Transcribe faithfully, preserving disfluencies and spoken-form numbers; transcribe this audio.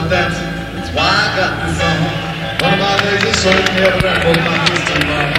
to dance. That's why I got this song. One of my days is certainly ever both my kids too long.